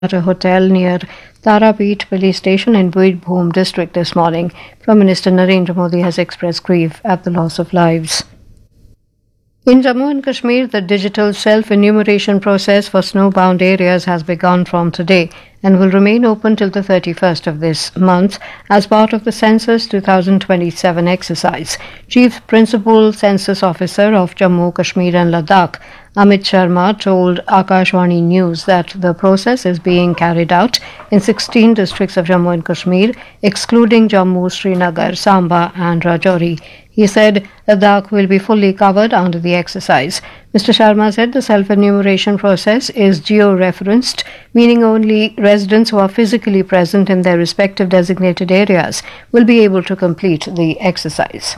at a hotel near Tarapeet police station in Birbhum district this morning. Prime Minister Narendra Modi has expressed grief at the loss of lives. In Jammu and Kashmir, the digital self-enumeration process for snowbound areas has begun from today and will remain open till the 31st of this month as part of the Census 2027 exercise. Chief Principal Census Officer of Jammu, Kashmir and Ladakh, Amit Sharma, told Akashwani News that the process is being carried out in 16 districts of Jammu and Kashmir, excluding Jammu, Srinagar, Samba and Rajouri. He said Ladakh will be fully covered under the exercise. Mr. Sharma said the self-enumeration process is geo-referenced, meaning only residents who are physically present in their respective designated areas will be able to complete the exercise.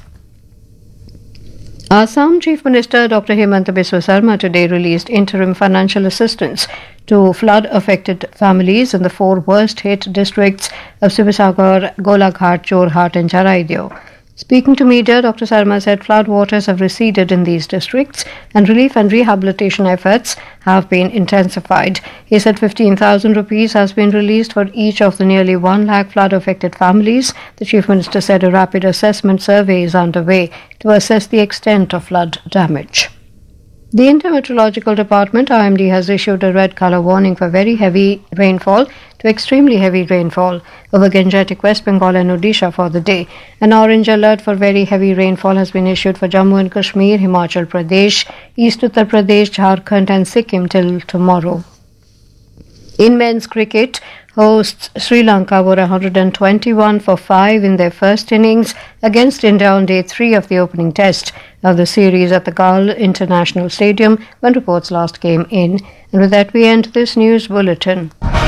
Assam Chief Minister Dr. Hemanta Biswa Sarma today released interim financial assistance to flood-affected families in the four worst-hit districts of Sivasagar, Golaghat, Jorhat and Charaideo. Speaking to media, Dr. Sarma said floodwaters have receded in these districts and relief and rehabilitation efforts have been intensified. He said 15,000 rupees has been released for each of the nearly 1 lakh flood-affected families. The Chief Minister said a rapid assessment survey is underway to assess the extent of flood damage. The Indian Meteorological Department, IMD, has issued a red colour warning for very heavy rainfall to extremely heavy rainfall over Gangetic West Bengal and Odisha for the day. An orange alert for very heavy rainfall has been issued for Jammu and Kashmir, Himachal Pradesh, East Uttar Pradesh, Jharkhand and Sikkim till tomorrow. In men's cricket, hosts Sri Lanka were 121 for 5 in their first innings against India on day 3 of the opening test of the series at the Gall International Stadium when reports last came in. And with that we end this news bulletin.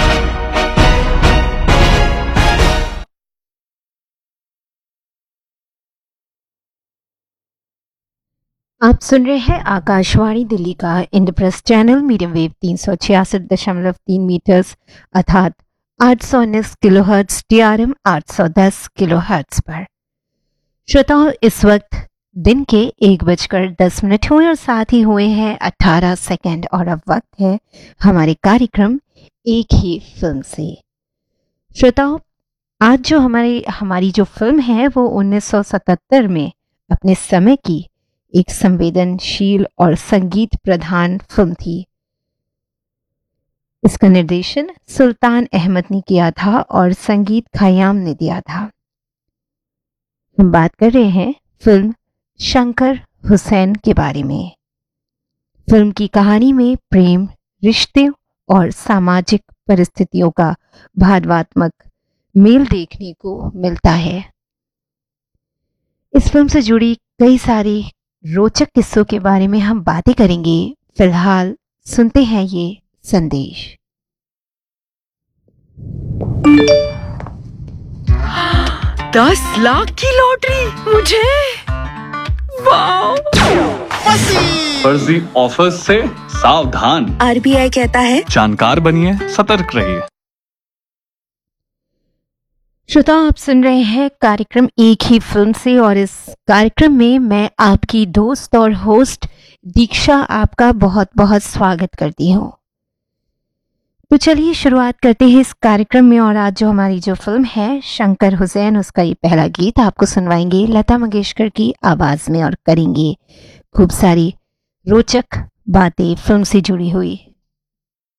आप सुन रहे हैं आकाशवाणी दिल्ली का Indraprastha channel medium wave 366.3 metres अर्थात 819 kilohertz DRM 810 kilohertz पर। श्रोताओं, इस वक्त दिन के 1:10 हुए और साथ ही हुए हैं 18 सेकंड और अब वक्त है हमारे कार्यक्रम एक ही फिल्म से। श्रोताओं, आज जो हमारी जो फिल्म है वो 1977 में अपने समय की एक संवेदनशील और संगीत प्रधान फिल्म थी। इसका निर्देशन सुल्तान अहमद ने किया था और संगीत खयाम ने दिया था। हम बात कर रहे हैं फिल्म शंकर हुसैन के बारे में। फिल्म की कहानी में प्रेम, रिश्ते और सामाजिक परिस्थितियों का भावात्मक मेल देखने को मिलता है। इस फिल्म से जुड़ी कई सारी रोचक किस्सों के बारे में हम बातें करेंगे। फिलहाल सुनते हैं ये संदेश। 10 लाख की लॉटरी मुझे, वाह! फर्जी ऑफर्स से सावधान। RBI कहता है जानकार बनिए, सतर्क रहिए। श्रोताओ, आप सुन रहे हैं कार्यक्रम एक ही फिल्म से और इस कार्यक्रम में मैं आपकी दोस्त और होस्ट दीक्षा आपका बहुत बहुत स्वागत करती हूँ। तो चलिए शुरुआत करते हैं इस कार्यक्रम में और आज जो हमारी जो फिल्म है शंकर हुसैन, उसका ये पहला गीत आपको सुनवाएंगे लता मंगेशकर की आवाज में और करेंगे खूब सारी रोचक बातें फिल्म से जुड़ी हुई।